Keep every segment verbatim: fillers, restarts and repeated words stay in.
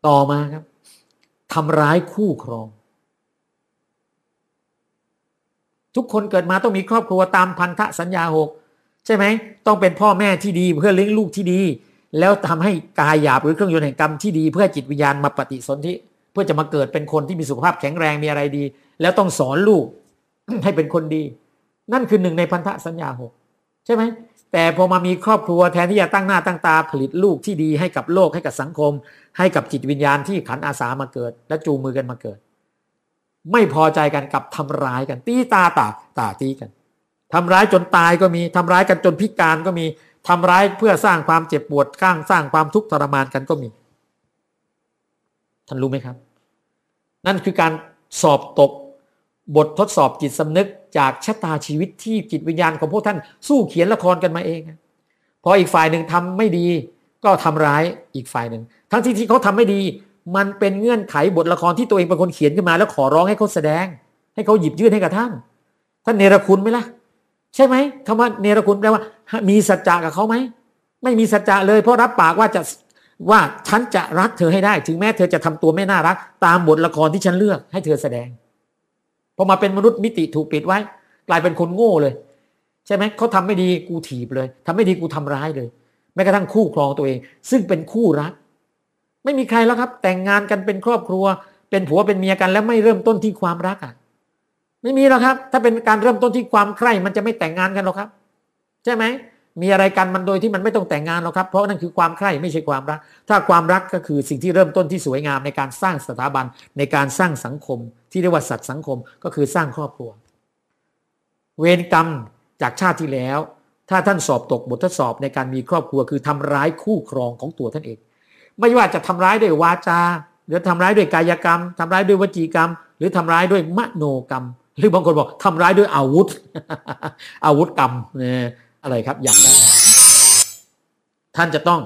ต่อมาครับทำร้ายคู่ครองทุกคนเกิดมาต้องมีครอบครัวตามพันธสัญญาหกใช่ไหมต้องเป็นพ่อแม่ที่ดีเพื่อเลี้ยงลูกที่ดีแล้วทำให้กายหยาบหรือเครื่องยนต์แห่งกรรมที่ดีเพื่อจิตวิญญาณมาปฏิสนธิเพื่อจะมาเกิดเป็นคนที่มีสุขภาพแข็งแรงมีอะไรดีแล้วต้องสอนลูก ให้เป็นคนดีนั่นคือหนึ่งในพันธสัญญาหกใช่ไหมแต่พอมามีครอบครัวแทนที่จะตั้งหน้าตั้งตาผลิตลูกที่ดีให้กับโลกให้กับสังคมให้กับจิตวิญญาณที่ขันอาสามาเกิดและจูงมือกันมาเกิดไม่พอใจกันกับทำร้ายกันตีตาตาตาตีกันทำร้ายจนตายก็มีทำร้ายกันจนพิการก็มีทำร้ายเพื่อสร้างความเจ็บปวดสร้างสร้างความทุกข์ทรมานกันก็มีท่านรู้ไหมครับนั่นคือการสอบตกบททดสอบจิตสำนึกจากชะตาชีวิตที่จิตวิญญาณของพวกท่านสู้เขียนละครกันมาเองพออีกฝ่ายหนึ่งทำไม่ดีก็ทำร้ายอีกฝ่ายหนึ่งทั้งที่ที่เขาทำไม่ดีมันเป็นเงื่อนไขบทละครที่ตัวเองเป็นคนเขียนขึ้นมาแล้วขอร้องให้เขาแสดงให้เขาหยิบยื่นให้กับท่านท่านเนรคุณไหมล่ะใช่ไหมคำว่าเนรคุณแปลว่ามีสัจจะกับเขาไหมไม่มีสัจจะเลยเพราะรับปากว่าจะว่าฉันจะรักเธอให้ได้ถึงแม้เธอจะทำตัวไม่น่ารักตามบทละครที่ฉันเลือกให้เธอแสดงพอมาเป็นมนุษย์มิติถูกปิดไว้กลายเป็นคนโง่เลยใช่ไหมเขาทำไม่ดีกูถีบเลยทำไม่ดีกูทำร้ายเลยแม้กระทั่งคู่ครองตัวเองซึ่งเป็นคู่รักไม่มีใครแล้วครับแต่งงานกันเป็นครอบครัวเป็นผัวเป็นเมียกันแล้วไม่เริ่มต้นที่ความรักอ่ะไม่มีหรอกครับถ้าเป็นการเริ่มต้นที่ความใคร่มันจะไม่แต่งงานกันหรอกครับใช่ไหมมีอะไรกันมันโดยที่มันไม่ต้องแต่งงานหรอกครับเพราะนั่นคือความใคร่ไม่ใช่ความรักถ้าความรักก็คือสิ่งที่เริ่มต้นที่สวยงามในการสร้างสถาบันในการสร้างสังคมที่เรียกว่าสัตว์สังคมก็คือสร้างครอบครัวเวรกรรมจากชาติที่แล้วถ้าท่านสอบตกบททดสอบในการมีครอบครัวคือทำร้ายคู่ครองของตัวท่านเองไม่ว่าจะทำร้ายด้วยวาจาหรือทำร้ายด้วยกายกรรมทำร้ายด้วยวจีกรรมหรือทำร้ายด้วยมโนกรรมหรือบางคนบอกทำร้ายด้วยอาวุธ อาวุธกรรมเนี่ยอะไรครับอย่างนั้นท่านจะต้อง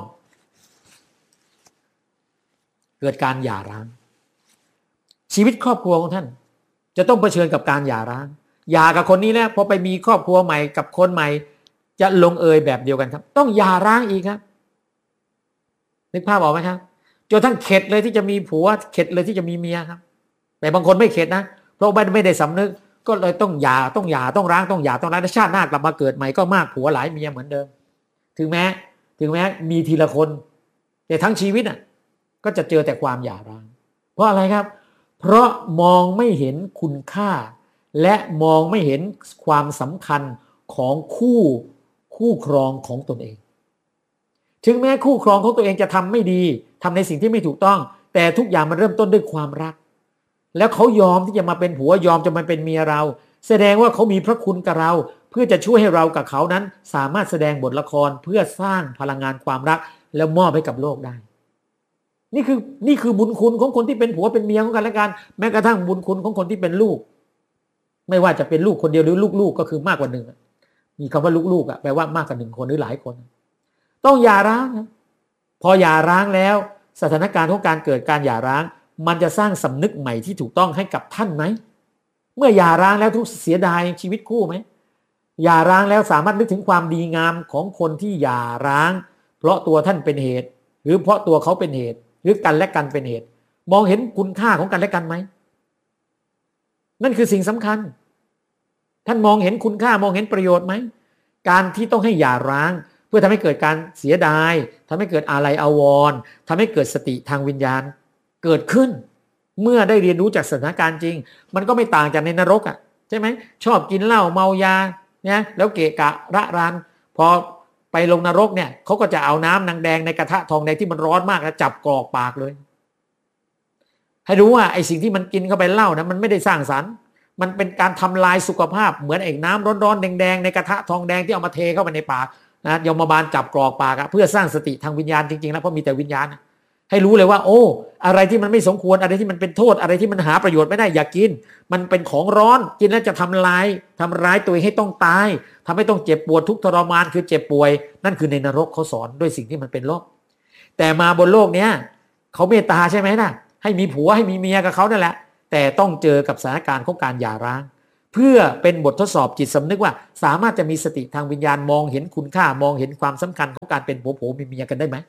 เกิดการหย่าร้างชีวิตครอบครัวของท่านจะต้องเผชิญกับการหย่าร้างหย่ากับคนนี้แล้วพอไปมีครอบครัวใหม่กับคนใหม่จะลงเอยแบบเดียวกันครับต้องหย่าร้างอีกครับนึกภาพออกไหมครับจนทั้งเข็ดเลยที่จะมีผัวเข็ดเลยที่จะมีเมียครับแต่บางคนไม่เข็ดนะเพราะไม่ได้สำนึกก็เลยต้องหย่าต้องหย่าต้องร้างต้องหย่าต้องร้างชาติหน้ากลับมาเกิดใหม่ก็มากผัวหลายเมียเหมือนเดิมถึงแม้ถึงแม้มีทีละคนแต่ทั้งชีวิตอ่ะก็จะเจอแต่ความหย่าร้างเพราะอะไรครับเพราะมองไม่เห็นคุณค่าและมองไม่เห็นความสำคัญของคู่คู่ครองของตนเองถึงแม้คู่ครองของตัวเองจะทำไม่ดีทำในสิ่งที่ไม่ถูกต้องแต่ทุกอย่างมันเริ่มต้นด้วยความรักแล้วเขายอมที่จะมาเป็นผัวยอมจะมาเป็นเมียเราแสดงว่าเขามีพระคุณกับเราเพื่อจะช่วยให้เรากับเขานั้นสามารถแสดงบทละครเพื่อสร้างพลังงานความรักแล้วมอบให้กับโลกได้นี่คือนี่คือบุญคุณของคนที่เป็นผัวเป็นเมียของกันและกันแม้กระทั่งบุญคุณของคนที่เป็นลูกไม่ว่าจะเป็นลูกคนเดียวหรือลูกๆก็คือมากกว่าหนึ่งมีคำว่าลูกๆอ่ะแปลว่ามากกว่าหนึ่งคนหรือหลายคนต้องหย่าร้างนะพอหย่าร้างแล้วสถานการณ์ของการเกิดการหย่าร้างมันจะสร้างสำนึกใหม่ที่ถูกต้องให้กับท่านไหมเมื่อหย่าร้างแล้วทุกเสียดายชีวิตคู่ไหมหย่าร้างแล้วสามารถนึกถึงความดีงามของคนที่หย่าร้างเพราะตัวท่านเป็นเหตุหรือเพราะตัวเขาเป็นเหตุหรือกันและกันเป็นเหตุมองเห็นคุณค่าของกันและกันไหมนั่นคือสิ่งสำคัญท่านมองเห็นคุณค่ามองเห็นประโยชน์ไหมการที่ต้องให้หย่าร้างเพื่อทำให้เกิดการเสียดายทำให้เกิดอาลัยอาวรณ์ทำให้เกิดสติทางวิญญาณเกิดขึ้นเมื่อได้เรียนรู้จากสถานการณ์จริงมันก็ไม่ต่างจากในนรกอ่ะใช่ไหมชอบกินเหล้าเมายาเนี่ยแล้วเกะกะระรานพอไปลงนรกเนี่ยเขาก็จะเอาน้ำนางแดงในกระทะทองแดงที่มันร้อนมากแล้วจับกรอกปากเลยให้รู้ว่าไอ้สิ่งที่มันกินเข้าไปเหล้านะมันไม่ได้สร้างสรรค์มันเป็นการทำลายสุขภาพเหมือนไอ้น้ำร้อนๆแดงๆในกระทะทองแดงที่เอามาเทเข้าไปในปากนะยมบาลจับกรอกปากเพื่อสร้างสติทางวิญญาณจริงๆแล้วเพราะมีแต่วิญญาณให้รู้เลยว่าโอ้อะไรที่มันไม่สมควรอะไรที่มันเป็นโทษอะไรที่มันหาประโยชน์ไม่ได้อย่ากินมันเป็นของร้อนกินแล้วจะทำลายทำร้ายตัวเองให้ต้องตายทำให้ต้องเจ็บปวดทุกทรมานคือเจ็บป่วยนั่นคือในนรกเขาสอนด้วยสิ่งที่มันเป็นโลกแต่มาบนโลกเนี้ยเขาเมตตาใช่ไหมนะให้มีผัวให้มีเมียกับเขานั่นแหละแต่ต้องเจอกับสถานการณ์ของการหย่าร้างเพื่อเป็นบททดสอบจิตสำนึกว่าสามารถจะมีสติทางวิญญาณมองเห็นคุณค่ามองเห็นความสำคัญของการเป็นผัวผัวมีเมียกันได้ไหม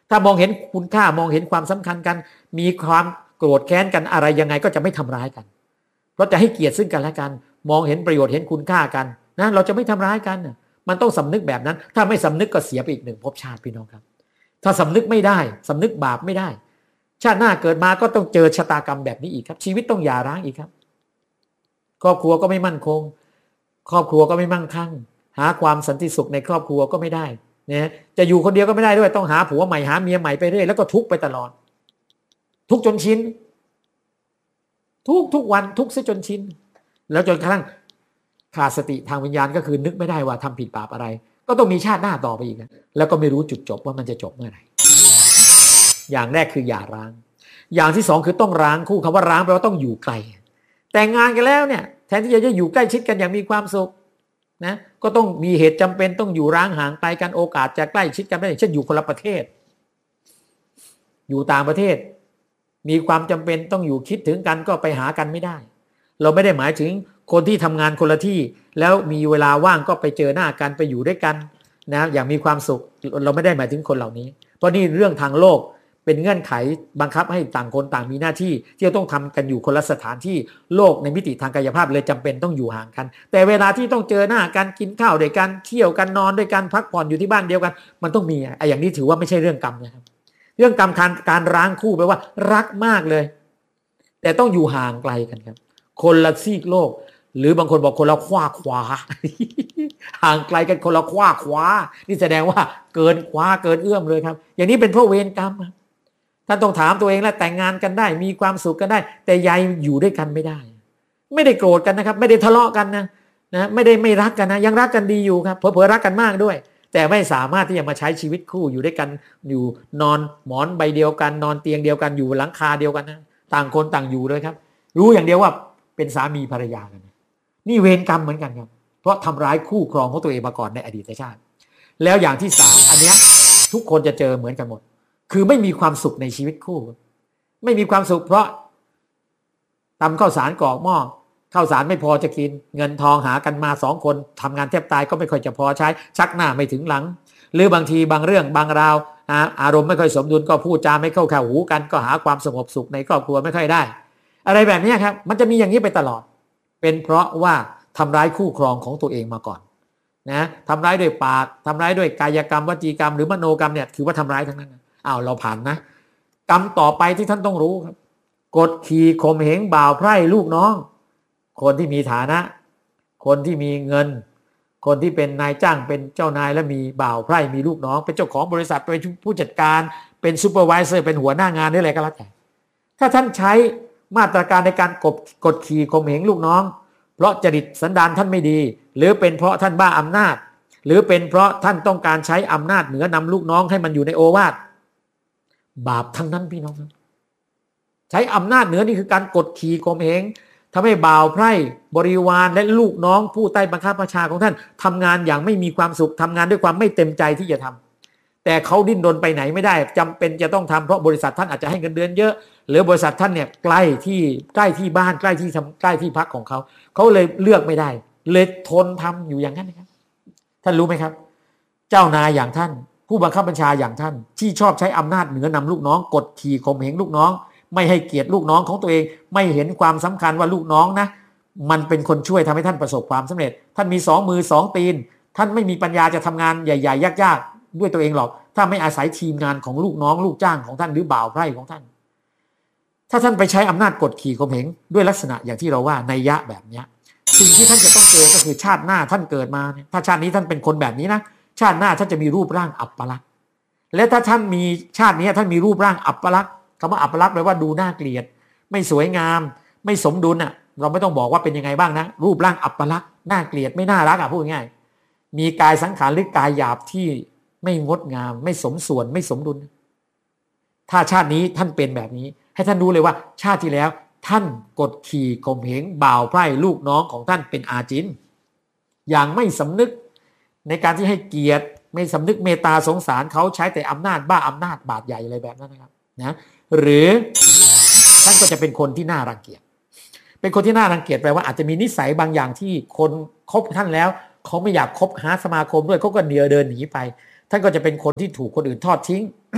ถ้ามองเห็นคุณค่ามองเห็นความสำคัญกันมีความโกรธแค้นกันอะไรยังไงก็จะไม่ทำร้ายกันเพราะจะให้เกียรติซึ่งกันและกันมองเห็นประโยชน์เห็นคุณค่ากันนะเราจะไม่ทำร้ายกันมันต้องสำนึกแบบนั้นถ้าไม่สำนึกก็เสียไปอีกหนึ่งภพชาติพี่น้องครับถ้าสำนึกไม่ได้สำนึกบาปไม่ได้ชาติหน้าเกิดมาก็ต้องเจอชะตากรรมแบบนี้อีกครับชีวิตต้องหย่าร้างอีกครับครอบครัวก็ไม่มั่นคงครอบครัวก็ไม่มั่งคั่งหาความสันติสุขในครอบครัวก็ไม่ได้นะจะอยู่คนเดียวก็ไม่ได้ด้วยต้องหาผัวใหม่หาเมียใหม่ไปเรื่อยแล้วก็ทุกไปตลอดทุกจนชินทุกทุกวันทุกซะจนชินแล้วจนกระทั่งขาดสติทางวิญญาณก็คือนึกไม่ได้ว่าทำผิดบาปอะไรก็ต้องมีชาติหน้าต่อไปอีกแล้วก็ไม่รู้จุดจบว่ามันจะจบเมื่อไหร่อย่างแรกคืออย่าร้างอย่างที่สองคือต้องร้างคู่คำว่าร้างแปลว่าต้องอยู่ไกลแต่งงานกันแล้วเนี่ยแทนที่จะอยู่ใกล้ชิดกันอย่างมีความสุขนะก็ต้องมีเหตุจำเป็นต้องอยู่ร้างห่างไกลกันโอกาสจะใกล้ชิดกันไม่ได้เช่นอยู่คนละประเทศอยู่ต่างประเทศมีความจำเป็นต้องอยู่คิดถึงกันก็ไปหากันไม่ได้เราไม่ได้หมายถึงคนที่ทำงานคนละที่แล้วมีเวลาว่างก็ไปเจอหน้ากันไปอยู่ด้วยกันนะอย่างมีความสุขเราไม่ได้หมายถึงคนเหล่านี้เพราะนี่เรื่องทางโลกเป็นเงื่อนไขบังคับให้ต่างคนต่างมีหน้าที่ที่จะต้องทำกันอยู่คนละสถานที่โลกในมิติทางกายภาพเลยจำเป็นต้องอยู่ห่างกันแต่เวลาที่ต้องเจอหน้ากันกินข้าวด้วยกันเที่ยวกันนอนด้วยกันพักผ่อนอยู่ที่บ้านเดียวกันมันต้องมีไอ้อย่างนี้ถือว่าไม่ใช่เรื่องกรรมนะครับเรื่องกรรมการการร้างคู่แปลว่ารักมากเลยแต่ต้องอยู่ห่างไกลกันครับคนละซีกโลกหรือบางคนบอกคนละขว้าขวา ห่างไกลกันคนละขว้าขวานี่แสดงว่าเกินขวาเกินเอื้อมเลยครับอย่างนี้เป็นเพราะเวรกรรมท่านต้องถามตัวเองแล้วแต่งงานกันได้มีความสุขกันได้แต่ยายอยู่ด้วยกันไม่ได้ไม่ได้โกรธกันนะครับไม่ได้ทะเลาะกันนะนะไม่ได้ไม่รักกันนะยังรักกันดีอยู่ครับเผลอๆรักกันมากด้วยแต่ไม่สามารถที่จะมาใช้ชีวิตคู่อยู่ด้วยกันอยู่นอนหมอนใบเดียวกันนอนเตียงเดียวกันอยู่หลังคาเดียวกันนะต่างคนต่างอยู่เลยครับรู้อย่างเดียวว่าเป็นสามีภรรยากันนี่เวรกรรมเหมือนกันครับเพราะทำร้ายคู่ครองของตัวเองมาก่อนในอดีตชาติแล้วอย่างที่สามอันเนี้ยทุกคนจะเจอเหมือนกันหมดคือไม่มีความสุขในชีวิตคู่ไม่มีความสุขเพราะตำข้าวสารกรอกหม้อข้าวสารไม่พอจะกินเงินทองหากันมาสองคนทำงานแทบตายก็ไม่ค่อยจะพอใช้ชักหน้าไม่ถึงหลังหรือบางทีบางเรื่องบางราวอารมณ์ไม่ค่อยสมดุลก็พูดจาไม่เข้าแถวหูกันก็หาความสงบสุขในครอบครัวไม่ค่อยได้อะไรแบบนี้ครับมันจะมีอย่างนี้ไปตลอดเป็นเพราะว่าทำร้ายคู่ครองของตัวเองมาก่อนนะทำร้ายด้วยปากทำร้ายด้วยกายกรรมวจีกรรมหรือมโนกรรมเนี่ยถือว่าทำร้ายทั้งนั้นอ้าวเราผ่านนะกรรมต่อไปที่ท่านต้องรู้ครับกดขี่ข่มเหงบ่าวไพร่ลูกน้องคนที่มีฐานะคนที่มีเงินคนที่เป็นนายจ้างเป็นเจ้านายและมีบ่าวไพร่มีลูกน้องเป็นเจ้าของบริษัทเป็นผู้จัดการเป็นซูเปอร์วิเซอร์เป็นหัวหน้างานนี่อะไรก็แล้วแต่ถ้าท่านใช้มาตรการในการกดกดขี่ข่มเหงลูกน้องเพราะจริตสันดานท่านไม่ดีหรือเป็นเพราะท่านบ้าอำนาจหรือเป็นเพราะท่านต้องการใช้อำนาจเหนือนำลูกน้องให้มันอยู่ในโอวาทบาปทั้งนั้นพี่น้องใช้อำนาจเหนือนี่คือการกดขี่ข่มเหงทำให้บ่าวไพร่บริวารและลูกน้องผู้ใต้บังคับบัญชาของท่านทำงานอย่างไม่มีความสุขทำงานด้วยความไม่เต็มใจที่จะทำแต่เขาดิ้นรนไปไหนไม่ได้จำเป็นจะต้องทำเพราะบริษัทท่านอาจจะให้เงินเดือนเยอะหรือบริษัทท่านเนี่ยใกล้ที่ใกล้ที่บ้านใกล้ที่ทำใกล้ที่พักของเขาเขาเลยเลือกไม่ได้เลยทนทำอยู่อย่างนั้นนะครับท่านรู้ไหมครับเจ้านายอย่างท่านผู้บังคับบัญชาอย่างท่านที่ชอบใช้อำนาจเหนือนำลูกน้องกดขี่ข่มเหงลูกน้องไม่ให้เกียรติลูกน้องของตัวเองไม่เห็นความสำคัญว่าลูกน้องนะมันเป็นคนช่วยทำให้ท่านประสบความสำเร็จท่านมีสองมือสองตีนท่านไม่มีปัญญาจะทำงานใหญ่ๆยากๆด้วยตัวเองหรอกถ้าไม่อาศัยทีมงานของลูกน้องลูกจ้างของท่านหรือบ่าวไพร่ของท่านถ้าท่านไปใช้อำนาจกดขี่ข่มเหงด้วยลักษณะอย่างที่เราว่านัยยะแบบนี้สิ่งที่ท่านจะต้องเจอก็คือชาติหน้าท่านเกิดมาถ้าชาตินี้ท่านเป็นคนแบบนี้นะชาติหน้าท่านจะมีรูปร่างอัปลักษณ์และถ้าท่านมีชาตินี้ท่านมีรูปร่างอัปลักษณ์คำว่าอัปลักษณ์แปลว่าดูน่าเกลียดไม่สวยงามไม่สมดุลอ่ะเราไม่ต้องบอกว่าเป็นยังไงบ้างนะรูปร่างอัปลักษณ์น่าเกลียดไม่น่ารักอ่ะพูดง่ายมีกายสังขารหรือกายหยาบที่ไม่งดงามไม่สมส่วนไม่สมดุลถ้าชาตินี้ท่านเป็นแบบนี้ให้ท่านรู้เลยว่าชาติที่แล้วท่านกดขี่ข่มเหงบ่าวไพร่ลูกน้องของท่านเป็นอาจินอย่างไม่สำนึกในการที่ให้เกียรติไม่สำนึกเมตตาสงสารเขาใช้แต่อำนาจบ้าอำนาจบาดใหญ่อะไรแบบนั้นนะครับนะหรือท่านก็จะเป็นคนที่น่ารังเกียจเป็นคนที่น่ารังเกียจแปลว่าอาจจะมีนิสัยบางอย่างที่คนคบท่านแล้วเขาไม่อยากคบหาสมาคมด้วยเขาก็เดียวเดินหนีไปท่านก็จะเป็นคนที่ถูกคนอื่นทอดทิ้ง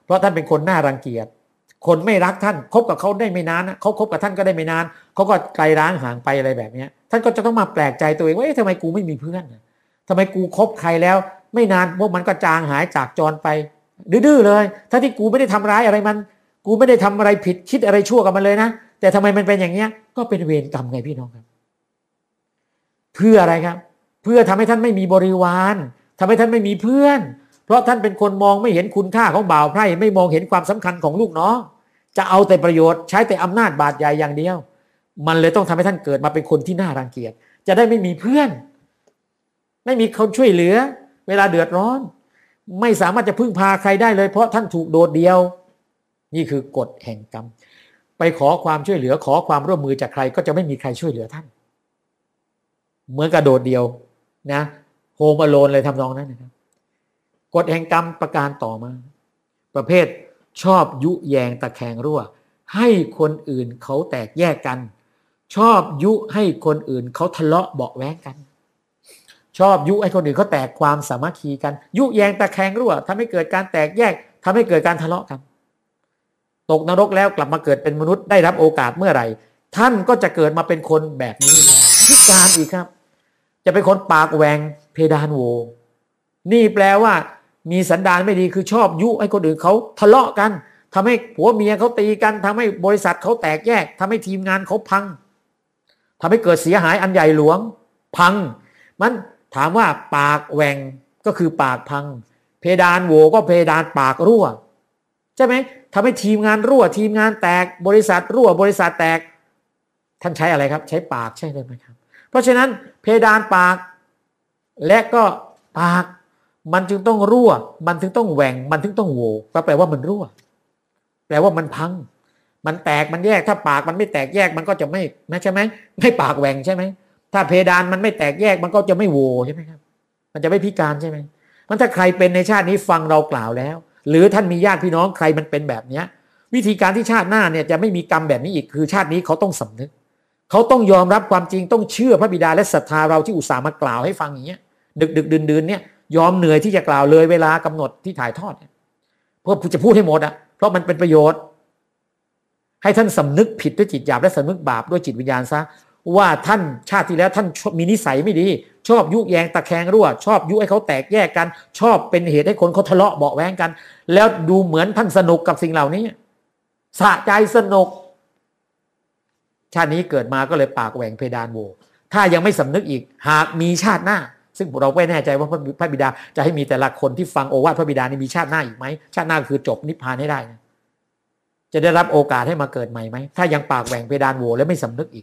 เพราะท่านเป็นคนน่ารังเกียจคนไม่รักท่านคบกับเขาได้ไม่นานนะเขาคบกับท่านก็ได้ไม่นานเขาก็ไกลร้างห่างไปอะไรแบบนี้ท่านก็จะต้องมาแปลกใจตัวเองว่าเอ๊ะทำไมกูไม่มีเพื่อนทำไมกูคบใครแล้วไม่นานพวกมันก็จางหายจากจรไปดื้อๆเลยถ้าที่กูไม่ได้ทำร้ายอะไรมันกูไม่ได้ทำอะไรผิดคิดอะไรชั่วกับมันเลยนะแต่ทำไมมันเป็นอย่างเนี้ยก็เป็นเวรกรรมไงพี่น้องครับเพื่ออะไรครับเพื่อทำให้ท่านไม่มีบริวารทำให้ท่านไม่มีเพื่อนเพราะท่านเป็นคนมองไม่เห็นคุณค่าของบ่าวไพร่ไม่มองเห็นความสำคัญของลูกน้องจะเอาแต่ประโยชน์ใช้แต่อำนาจบาดใหญ่อย่างเดียวมันเลยต้องทำให้ท่านเกิดมาเป็นคนที่น่ารังเกียจจะได้ไม่มีเพื่อนไม่มีคนช่วยเหลือเวลาเดือดร้อนไม่สามารถจะพึ่งพาใครได้เลยเพราะท่านถูกโดดเดี่ยวนี่คือกฎแห่งกรรมไปขอความช่วยเหลือขอความร่วมมือจากใครก็จะไม่มีใครช่วยเหลือท่านเหมือนกระโดดเดียวนะโฮมอโลนเลยทำนองนั้นนะครับกฎแห่งกรรมประการต่อมาประเภทชอบยุแยงตะแคงรั่วให้คนอื่นเขาแตกแยกกันชอบยุให้คนอื่นเขาทะเลาะเบาะแว้งกันชอบยุให้คนอื่นเขาแตกความสามัคคีกันยุแยงตะแคงรั่วทำให้เกิดการแตกแยกทำให้เกิดการทะเลาะกันตกนรกแล้วกลับมาเกิดเป็นมนุษย์ได้รับโอกาสเมื่อไหร่ท่านก็จะเกิดมาเป็นคนแบบนี้พิการอีกครับจะเป็นคนปากแหวงเพดานโหวนี่แปลว่ามีสันดานไม่ดีคือชอบยุให้คนอื่นเขาทะเลาะกันทำให้ผัวเมียเขาตีกันทำให้บริษัทเขาแตกแยกทำให้ทีมงานเขาพังทำให้เกิดเสียหายอันใหญ่หลวงพังมันถามว่าปากแหวงก็คือปากพังเพดานโหวก็เพดานปากรั่วใช่ไหมทำให้ทีมงานรั่วทีมงานแตกบริษัทรั่วบริษัทแตกท่านใช้อะไรครับใช้ปากใช่ไหมครับเพราะฉะนั้นเพดานปากและก็ปากมันจึงต้องรั่วมันถึงต้องแหว่งมันถึงต้องโหวก็แปลว่ามันรั่วแปลว่ามันพังมันแตกมันแยกถ้าปากมันไม่แตกแยกมันก็จะไม่ใช่ไหมไม่ปากแหว่งใช่ไหมถ้าเพดานมันไม่แตกแยกมันก็จะไม่โหวใช่ไหมครับมันจะไม่พิการใช่ไหมมันถ้าใครเป็นในชาตินี้ฟังเรากล่าวแล้วหรือท่านมีญาติพี่น้องใครมันเป็นแบบนี้วิธีการที่ชาติหน้าเนี่ยจะไม่มีกรรมแบบนี้อีกคือชาตินี้เขาต้องสำนึกเขาต้องยอมรับความจริงต้องเชื่อพระบิดาและศรัทธาเราที่อุตส่าห์มากล่าวให้ฟังอย่างเงี้ยดึกดึกดื่นดื่นเนี่ยยอมเหนื่อยที่จะกล่าวเลยเวลากำหนดที่ถ่ายทอดเนี่ยเพื่อจะพูดให้หมดอ่ะเพราะมันเป็นประโยชน์ให้ท่านสำนึกผิดด้วยจิตหยาบและสำนึกบาปด้วยจิตวิญญาณซะว่าท่านชาติที่แล้วท่านมีนิสัยไม่ดีชอบยุแยงตะแคงรั่วชอบยุให้เขาแตกแยกกันชอบเป็นเหตุให้คนเขาทะเลาะเบาะแว้งกันแล้วดูเหมือนท่านสนุกกับสิ่งเหล่านี้สะใจสนุกชาตินี้เกิดมาก็เลยปากแหว่งเพดานโหวถ้ายังไม่สำนึกอีกหากมีชาติหน้าซึ่งเราไม่แน่ใจว่าพระบิดาจะให้มีแต่ละคนที่ฟังโอวาทพระบิดานี่มีชาติหน้าอีกไหมชาติหน้าคือจบนิพพานให้ได้นะจะได้รับโอกาสให้มาเกิดใหม่ไหมถ้ายังปากแหว่งเพดานโหวและไม่สำนึกอีก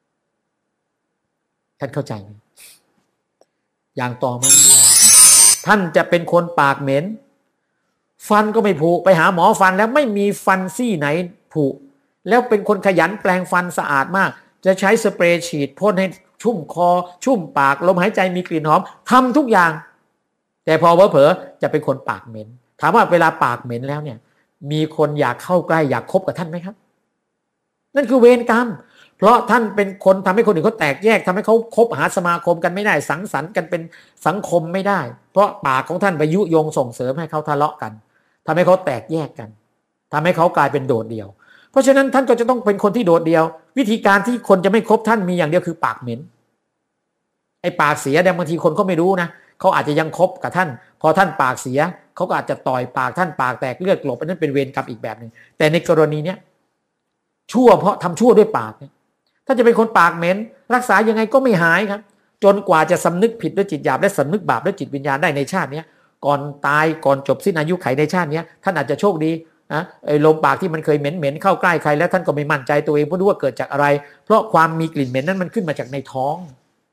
ท่านเข้าใจไหมอย่างต่อมาท่านจะเป็นคนปากเหม็นฟันก็ไม่ผุไปหาหมอฟันแล้วไม่มีฟันซี่ไหนผุแล้วเป็นคนขยันแปลงฟันสะอาดมากจะใช้สเปรย์ฉีดพ่นให้ชุ่มคอชุ่มปากลมหายใจมีกลิ่นหอมทำทุกอย่างแต่พอเผลอๆจะเป็นคนปากเหม็นถามว่าเวลาปากเหม็นแล้วเนี่ยมีคนอยากเข้าใกล้อยากคบกับท่านไหมครับนั่นคือเวรกรรมเพราะท่านเป็นคนทำให้คนอื่นเขาแตกแยกทำให้เขาคบหาสมาคมกันไม่ได้สังสรรค์กันเป็นสังคมไม่ได้เพราะปากของท่านไปยุยงส่งเสริมให้เขาทะเลาะกันทำให้เขาแตกแยกกันทำให้เขากลายเป็นโดดเดี่ยวเพราะฉะนั้นท่านก็จะต้องเป็นคนที่โดดเดี่ยววิธีการที่คนจะไม่คบท่านมีอย่างเดียวคือปากเหม็นไอ้ปากเสียแต่บางทีคนเขาไม่รู้นะเขาอาจจะยังคบกับท่านพอท่านปากเสียเขาก็อาจจะต่อยปากท่านปากแตกเลือดกลบอันนั้นเป็นเวรกรรมอีกแบบนึงแต่ในกรณีเนี้ยชั่วเพราะทำชั่วด้วยปากเนี่ยถ้าจะเป็นคนปากเหม็นรักษายังไงก็ไม่หายครับจนกว่าจะสำนึกผิดด้วยจิตหยาบและสำนึกบาปด้วยจิตวิญญาณได้ในชาตินี้ก่อนตายก่อนจบสิ้นอายุไขในชาตินี้ท่านอาจจะโชคดีนะไอ้ลมปากที่มันเคยเหม็นเหม็นเข้าใกล้ใครแล้วท่านก็ไม่มั่นใจตัวเองเพราะรู้ว่าเกิดจากอะไรเพราะความมีกลิ่นเหม็นนั้นมันขึ้นมาจากในท้อง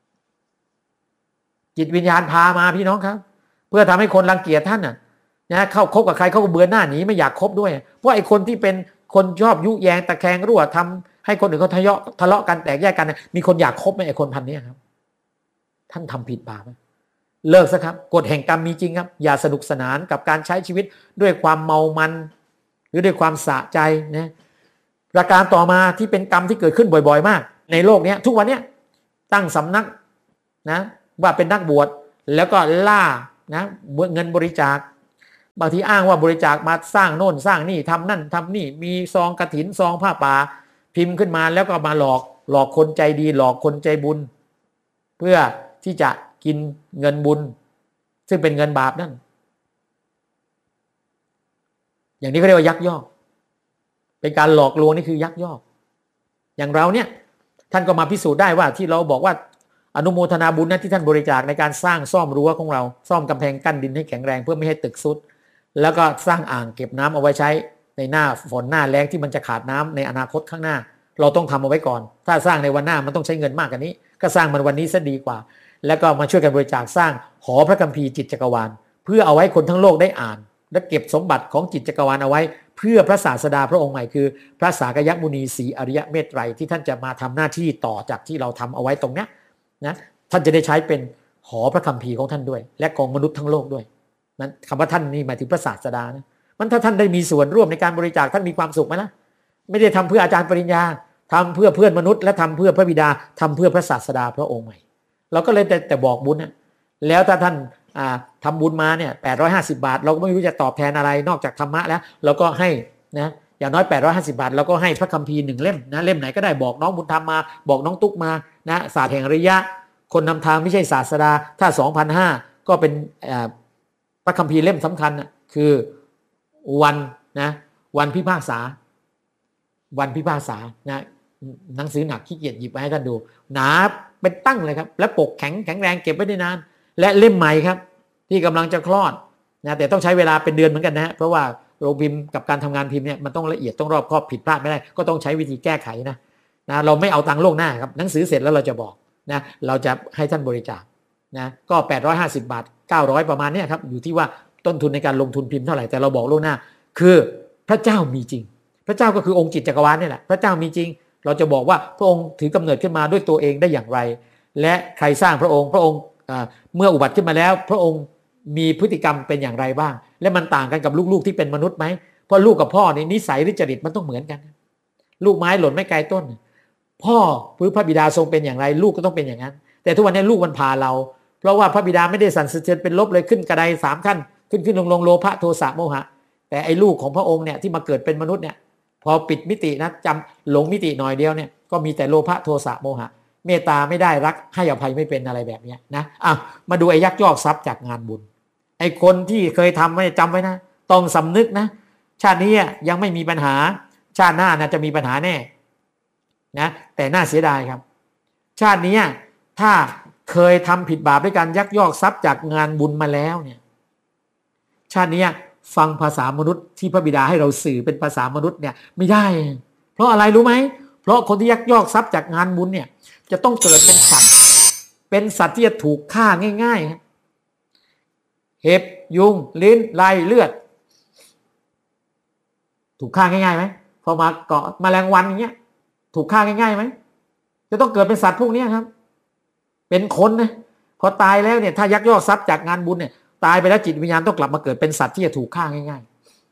จิตวิญญาณพามาพี่น้องครับเพื่อทำให้คนรังเกียจท่านน่ะนะเข้าคบกับใครเขาก็เบื่อหน้าหนีไม่อยากคบด้วยเพราะไอ้คนที่เป็นคนชอบยุแยงตะแคงรั่วทำให้คนอื่นเขาทะเลาะทะเลาะกันแตกแยกกันมีคนอยากคบไหมไอ้คนพันนี้ครับท่านทำผิดบาปไหมเลิกซะครับกฎแห่งกรรมมีจริงครับอย่าสนุกสนานกับการใช้ชีวิตด้วยความเมามันหรือด้วยความสะใจนะประการต่อมาที่เป็นกรรมที่เกิดขึ้นบ่อยๆมากในโลกนี้ทุกวันนี้ตั้งสำนักนะว่าเป็นนักบวชแล้วก็ล่านะเงินบริจาคบางทีอ้างว่าบริจาคมาสร้างโน่นสร้างนี่ทำนั่นทำนี่มีซองกฐินซองผ้าป่าพิมพ์ขึ้นมาแล้วก็มาหลอกหลอกคนใจดีหลอกคนใจบุญเพื่อที่จะกินเงินบุญซึ่งเป็นเงินบาปนั่นอย่างนี้เขาเรียกว่ายักยอกเป็นการหลอกลวงนี่คือยักยอกอย่างเราเนี่ยท่านก็มาพิสูจน์ได้ว่าที่เราบอกว่าอนุโมทนาบุญนะที่ท่านบริจาคในการสร้างซ่อมรั้วของเราซ่อมกำแพงกั้นดินให้แข็งแรงเพื่อไม่ให้ตึกทรุดแล้วก็สร้างอ่างเก็บน้ำเอาไว้ใช้ในหน้าฝนหน้าแล้งที่มันจะขาดน้ำในอนาคตข้างหน้าเราต้องทำเอาไว้ก่อนถ้าสร้างในวันหน้ามันต้องใช้เงินมากกว่านี้ก็สร้างมันวันนี้ซะดีกว่าแล้วก็มาช่วยกันบริจาคสร้างหอพระคัมภีร์จิตจักรวาลเพื่อเอาไว้คนทั้งโลกได้อ่านและเก็บสมบัติของจิตจักรวาลเอาไว้เพื่อพระศาสดาพระองค์ใหม่คือพระสากยมุนีศรีอริยเมตไตรที่ท่านจะมาทำหน้าที่ต่อจากที่เราทำเอาไว้ตรงเนี้ยนะท่านจะได้ใช้เป็นหอพระคัมภีร์ของท่านด้วยและของมนุษย์ทั้งโลกด้วยนั้นคำว่าท่านนี่หมายถึงพระศาสดานะมันถ้าท่านได้มีส่วนร่วมในการบริจาคท่านมีความสุขไหมล่ะไม่ได้ทำเพื่ออาจารย์ปริญญาทำเพื่อเพื่อนมนุษย์และทำเพื่อพระบิดาทำเพื่อพระศาสดาพระองค์ใหม่เราก็เลยแต่แต่บอกบุญนะแล้วถ้าท่านทำบุญมาเนี่ยแปดร้อยห้าสิบบาทเราก็ไม่รู้จะตอบแทนอะไรนอกจากธรรมะแล้วเราก็ให้นะอย่างน้อยแปดร้อยห้าสิบบาทเราก็ให้พระคัมภีร์หนึ่งเล่มนะเล่มไหนก็ได้บอกน้องบุญธรรมมาบอกน้องตุ๊กมานะศาสตร์แห่งอริยะคนนำทางไม่ใช่ศาสดาถ้า สองพันห้าร้อย ก็เป็นพระคัมภีร์เล่มสำคัญนะคือวันนะวันพิพากษาวันพิพากษานะหนังสือหนักขี้เกียจหยิบมาให้ท่านดูหนาเป็นตั้งเลยครับและปกแข็งแข็งแรงเก็บไว้ได้นานและเล่มใหม่ครับที่กำลังจะคลอดนะแต่ต้องใช้เวลาเป็นเดือนเหมือนกันนะเพราะว่าโรงพิมพ์กับการทำงานพิมพ์เนี่ยมันต้องละเอียดต้องรอบคอบผิดพลาดไม่ได้ก็ต้องใช้วิธีแก้ไขนะนะเราไม่เอาตังค์ล่วงหน้าครับหนังสือเสร็จแล้วเราจะบอกนะเราจะให้ท่านบริจาคนะก็แปดร้อยห้าสิบบาทเก้าร้อยประมาณนี้ครับอยู่ที่ว่าต้นทุนในการลงทุนพิมพ์เท่าไหร่แต่เราบอกล่วงหน้าคือพระเจ้ามีจริงพระเจ้าก็คือองค์จิตจักรวาลนี่แหละพระเจ้ามีจริงเราจะบอกว่าพระองค์ถือกำเนิดขึ้นมาด้วยตัวเองได้อย่างไรและใครสร้างพระองค์พระองค์เมื่ออุบัติขึ้นมาแล้วพระองค์มีพฤติกรรมเป็นอย่างไรบ้างและมันต่างกันกับลูกๆที่เป็นมนุษย์ไหมเพราะลูกกับพ่อนี่นิสัยหรือจริตมันต้องเหมือนกันลูกไม้หล่นไม่ไกลต้นพ่อหรือพระบิดาทรงเป็นอย่างไรลูกก็ต้องเป็นอย่างนั้นแต่ทุกวันนี้ลูกมันพาเราเพราะว่าพระบิดาไม่ได้สั่นสะเทือนเป็นลบเลยขึ้นกระไดสามขั้นขึ้นขึ้นลงลงโลภะโทสะโมหะแต่ไอ้ลูกของพระองค์เนี่ยที่มาเกิดเป็นมนุษย์เนี่ยพอปิดมิตินะจำหลงมิติหน่อยเดียวเนี่ยก็มีแต่โลภะโทสะโมหะเมตตาไม่ได้รักให้อภัยไม่เป็นอะไรแบบนี้นะอ่ะมาดูไอ้ยักยอกทรัพย์จากงานบุญไอ้คนที่เคยทำไว้จำไว้นะต้องสำนึกนะชาตินี้ยังไม่มีปัญหาชาติหน้านะจะมีปัญหาแน่นะแต่น่าเสียดายครับชาตินี้ถ้าเคยทำผิดบาปด้วยการยักยอกทรัพย์จากงานบุญมาแล้วเนี่ยชาตินี้ฟังภาษามนุษย์ที่พระบิดาให้เราสื่อเป็นภาษามนุษย์เนี่ยไม่ได้เพราะอะไรรู้ไหมเพราะคนที่ยักยอกทรัพย์จากงานบุญเนี่ยจะต้องเกิดเป็นสัตว์เป็นสัตว์ที่จะถูกฆ่าง่ายๆเห็บยุงลิ้นไล่เลือดถูกฆ่าง่ายๆไหมพอมาเกาะแมลงวันอย่างเงี้ยถูกฆ่าง่ายๆไหมจะต้องเกิดเป็นสัตว์พวกนี้ครับเป็นคนนะพอตายแล้วเนี่ยถ้ายักยอกทรัพย์จากงานบุญเนี่ยตายไปแล้วจิตวิญญาณต้องกลับมาเกิดเป็นสัตว์ที่จะถูกฆ่าง่าย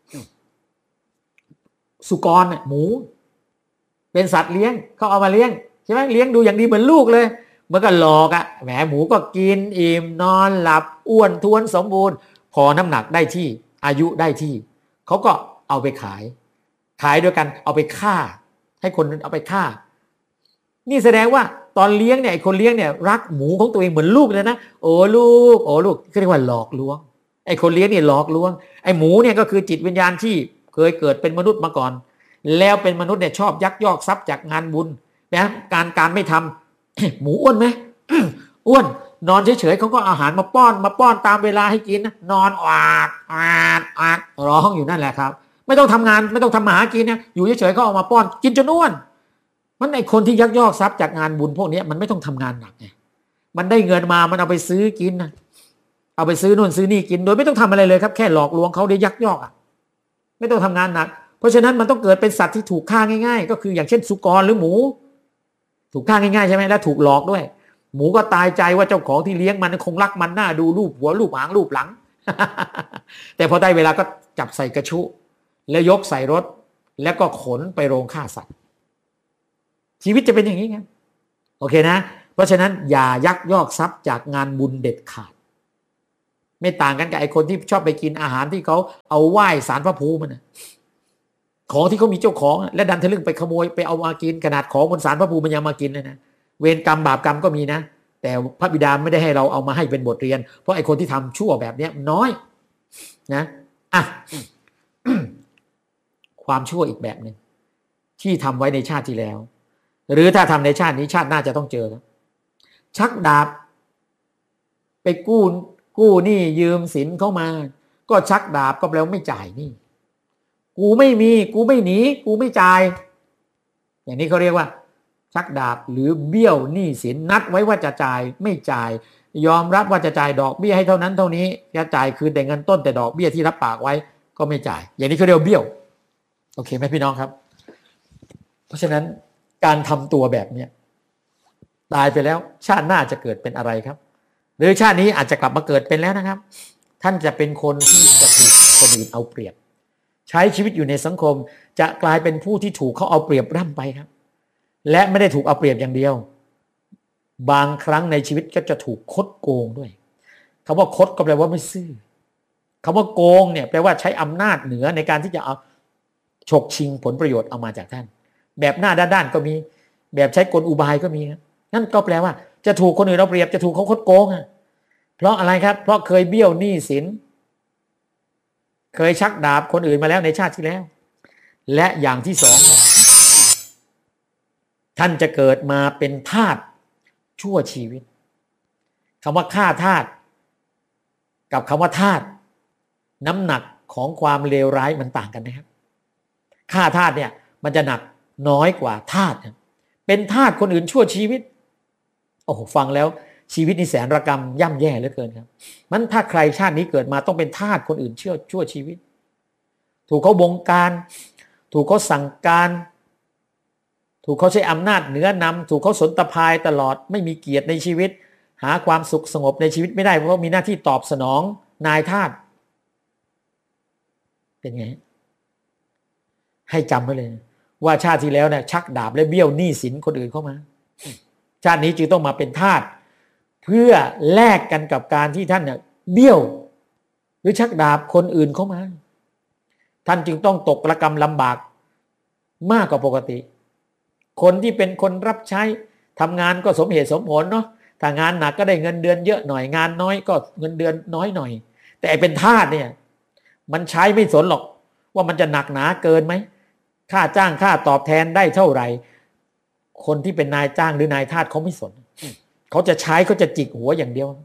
ๆสุกรเนี่ยหมูเป็นสัตว์เลี้ยงเขาเอามาเลี้ยงใช่ไหมเลี้ยงดูอย่างดีเหมือนลูกเลยเมื่อก็หลอกอะแหมหมูก็กินอิ่มนอนหลับอ้วนท้วนสมบูรณ์พอน้ำหนักได้ที่อายุได้ที่เขาก็เอาไปขายขายด้วยกันเอาไปฆ่าให้คนเอาไปฆ่านี่แสดงว่าตอนเลี้ยงเนี่ยไอ้คนเลี้ยงเนี่ยรักหมูของตัวเองเหมือนลูกเลยนะโอ้ลูกโอ้ลูกเรียกว่าหลอกลวงไอ้คนเลี้ยงเนี่ยหลอกลวงไอ้หมูเนี่ยก็คือจิตวิญญาณที่เคยเกิดเป็นมนุษย์มาก่อนแล้วเป็นมนุษย์เนี่ยชอบยักยอกทรัพย์จากงานบุญนะการการไม่ทำ หมูอ้วนไหม อ้วนนอนเฉยๆเขาก็อาหารมาป้อนมาป้อนตามเวลาให้กินนะนอนอาดอาดอาดร้องอยู่นั่นแหละครับไม่ต้องทำงานไม่ต้องทำหากินนะอยู่เฉยๆเขาเอามาป้อนกินจนอ้วนมันไอคนที่ยักยอกทรัพย์จากงานบุญพวกนี้มันไม่ต้องทำงานหนักไงมันได้เงินมามันเอาไปซื้อกินนะเอาไปซื้อนู่นซื้อนี่กินโดยไม่ต้องทำอะไรเลยครับแค่หลอกลวงเขาได้ยักยอกอ่ะไม่ต้องทำงานหนักเพราะฉะนั้นมันต้องเกิดเป็นสัตว์ที่ถูกฆ่าง่ายๆก็คืออย่างเช่นสุกรหรือหมูถูกฆ่าง่ายๆใช่ไหมและถูกหลอกด้วยหมูก็ตายใจว่าเจ้าของที่เลี้ยงมันคงรักมันหน้าดูรูปหัวรูปหางรูปหลัง แต่พอได้เวลาก็จับใส่กระชุแล้วยกใส่รถแล้วก็ขนไปโรงฆ่าสัตว์ชีวิตจะเป็นอย่างนี้ไงโอเคนะเพราะฉะนั้นอย่ายักยอกทรัพย์จากงานบุญเด็ดขาดไม่ต่างกันกับไอ้คนที่ชอบไปกินอาหารที่เขาเอาไหว้ศาลพระภูมิมันของที่เขามีเจ้าของและดันทะลึ่งไปขโมยไปเอามากินขนาดของบนศาลพระภูมิมันยังมากินเลยนะเวรกรรมบาปกรรมก็มีนะแต่พระบิดาไม่ได้ให้เราเอามาให้เป็นบทเรียนเพราะไอ้คนที่ทำชั่วแบบนี้น้อยนะอ่ะ ความชั่วอีกแบบหนึ่งที่ทำไว้ในชาติที่แล้วหรือถ้าทำในชาตินี้ชาติหน้าจะต้องเจอชักดาบไปกู้กู้หนี้ยืมสินเข้ามาก็ชักดาบก็แปลว่าไม่จ่ายหนี้กูไม่มีกูไม่หนีกูไม่จ่ายอย่างนี้เขาเรียกว่าชักดาบหรือเบี้ยวหนี้สินนัดไว้ว่าจะจ่ายไม่จ่ายยอมรับว่าจะจ่ายดอกเบี้ยให้เท่านั้นเท่านี้จะจ่ายคืนแต่เงินต้นแต่ดอกเบี้ยที่รับปากไว้ก็ไม่จ่ายอย่างนี้เขาเรียกเบี้ยวโอเคไหมพี่น้องครับเพราะฉะนั้นการทำตัวแบบเนี้ยตายไปแล้วชาติหน้าจะเกิดเป็นอะไรครับหรือชาตินี้อาจจะกลับมาเกิดเป็นแล้วนะครับท่านจะเป็นคนที่จะถูกคนอื่นเอาเปรียบใช้ชีวิตอยู่ในสังคมจะกลายเป็นผู้ที่ถูกเขาเอาเปรียบร่ำไปครับและไม่ได้ถูกเอาเปรียบอย่างเดียวบางครั้งในชีวิตก็จะถูกคดโกงด้วยคำว่าคดก็แปลว่าไม่ซื่อคำว่าโกงเนี่ยแปลว่าใช้อำนาจเหนือในการที่จะเอาฉกชิงผลประโยชน์เอามาจากท่านแบบหน้าด้านๆก็มีแบบใช้กลอุบายก็มีครับนั่นก็แปลว่าจะถูกคนอื่นเอาเปรียบจะถูกเขาคดโกงอ่ะเพราะอะไรครับเพราะเคยเบี้ยวหนี้สินเคยชักดาบคนอื่นมาแล้วในชาติที่แล้วและอย่างที่สองครับท่านจะเกิดมาเป็นทาสชั่วชีวิตคำว่าฆ่าทาสกับคำว่าทาสน้ำหนักของความเลวร้ายมันต่างกันนะครับฆ่าทาสเนี่ยมันจะหนักน้อยกว่าทาสเป็นทาสคนอื่นชั่วชีวิตโอ้โหฟังแล้วชีวิตนี่แสนระกำย่ำแย่เหลือเกินครับมันถ้าใครชาตินี้เกิดมาต้องเป็นทาสคนอื่นเชื่อชั่วชีวิตถูกเขาบงการถูกเขาสั่งการถูกเขาใช้อำนาจเหนือนำถูกเขาสนตะพายตลอดไม่มีเกียรติในชีวิตหาความสุขสงบในชีวิตไม่ได้เพราะมีหน้าที่ตอบสนองนายทาสเป็นไงให้จำไว้เลยว่าชาติที่แล้วเนี่ยชักดาบและเบี้ยวหนี้สินคนอื่นเข้ามาชาตินี้จึงต้องมาเป็นทาสเพื่อแลกกันกับการที่ท่านเนี่ยเบี้ยวหรือชักดาบคนอื่นเข้ามาท่านจึงต้องตกระกำลำบากมากกว่าปกติคนที่เป็นคนรับใช้ทำงานก็สมเหตุสมผลเนาะถ้างานหนักก็ได้เงินเดือนเยอะหน่อยงานน้อยก็เงินเดือนน้อยหน่อยแต่เป็นทาสเนี่ยมันใช้ไม่สนหรอกว่ามันจะหนักหนาเกินไหมค่าจ้างค่าตอบแทนได้เท่าไหร่คนที่เป็นนายจ้างหรือนายทาสเขาไม่สนเขาจะใช้เขาจะจิกหัวอย่างเดียว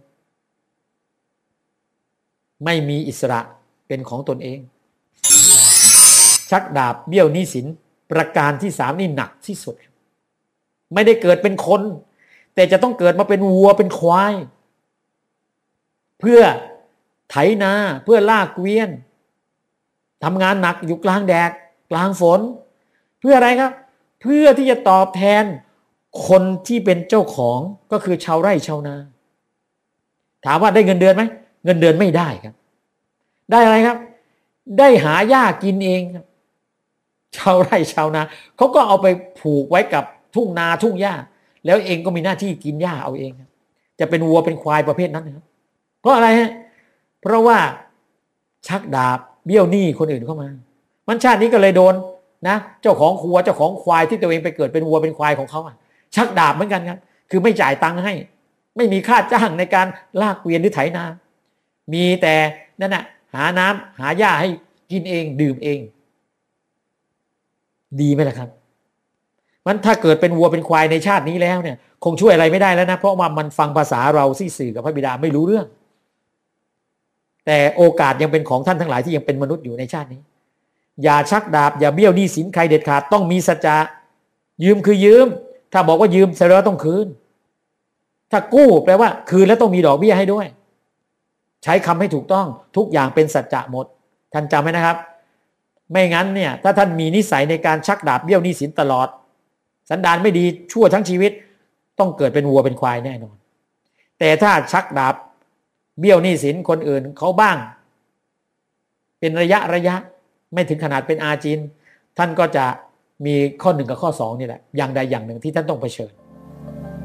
ไม่มีอิสระเป็นของตนเองชักดาบเบี้ยวหนี้สินประการที่สามนี่หนักที่สุดไม่ได้เกิดเป็นคนแต่จะต้องเกิดมาเป็นวัวเป็นควายเพื่อไถนาเพื่อลากเกวียนทำงานหนักอยู่กลางแดดกลางฝนเพื่ออะไรครับเพื่อที่จะตอบแทนคนที่เป็นเจ้าของก็คือชาวไร่ชาวนาถามว่าได้เงินเดือนไหมเงินเดือนไม่ได้ครับได้อะไรครับได้หาหญ้ากินเองครับชาวไร่ชาวนาเขาก็เอาไปผูกไว้กับทุ่งนาทุ่งหญ้าแล้วเองก็มีหน้าที่กินหญ้าเอาเองครับจะเป็นวัวเป็นควายประเภทนั้นนะครับเพราะอะไรฮะเพราะว่าชักดาบเบี้ยวหนี้คนอื่นเข้ามามันชาตินี้ก็เลยโดนนะเจ้าของวัวเจ้าของควายที่ตัวเองไปเกิดเป็นวัวเป็นควายของเขาอ่ะชักดาบเหมือนกันครับคือไม่จ่ายตังค์ให้ไม่มีค่าจ้างในการลากเกวียนหรือไถนามีแต่นั่นน่ะหาน้ำหาหญ้าให้กินเองดื่มเองดีไหมล่ะครับมันถ้าเกิดเป็นวัวเป็นควายในชาตินี้แล้วเนี่ยคงช่วยอะไรไม่ได้แล้วนะเพราะว่ามันฟังภาษาเราที่สื่อกับพระบิดาไม่รู้เรื่องแต่โอกาสยังเป็นของท่านทั้งหลายที่ยังเป็นมนุษย์อยู่ในชาตินี้อย่าชักดาบอย่าเบี้ยวหนี้สินใครเด็ดขาดต้องมีสัจจะยืมคือยืมถ้าบอกว่ายืมแสดงว่าต้องคืนถ้ากู้แปลว่าคืนแล้วต้องมีดอกเบี้ยให้ด้วยใช้คำให้ถูกต้องทุกอย่างเป็นสัจจะหมดท่านจำไว้นะครับไม่งั้นเนี่ยถ้าท่านมีนิสัยในการชักดาบเบี้ยวหนี้สินตลอดสันดานไม่ดีชั่วทั้งชีวิตต้องเกิดเป็นวัวเป็นควายแน่นอนแต่ถ้าชักดาบเบี้ยวหนี้สินคนอื่นเขาบ้างเป็นระยะระยะไม่ถึงขนาดเป็นอาจินท่านก็จะมีข้อหนึ่งกับข้อสองนี่แหละอย่างใดอย่างหนึ่งที่ท่านต้องเผชิญ